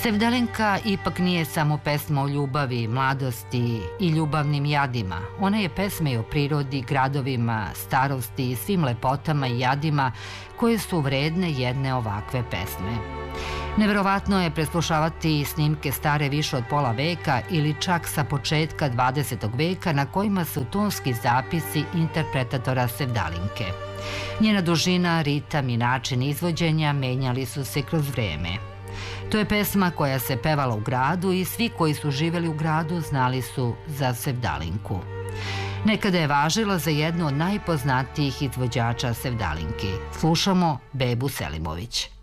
Sevdalinka ipak nije samo pesma o ljubavi, mladosti i ljubavnim jadima. Ona je pesma i o prirodi, gradovima, starosti i svim lepotama i jadima koje su vredne jedne ovakve pesme. Neverovatno je preslušavati snimke stare više od pola veka ili čak sa početka 20. veka na kojima su tonski zapisi interpretatora Sevdalinke. Njena dužina, ritam i način izvođenja menjali su se kroz vreme. To je pesma koja se pevala u gradu i svi koji su živjeli u gradu znali su za Sevdalinku. Nekada je važila za jednu od najpoznatijih izvođača Sevdalinki. Slušamo Bebu Selimović.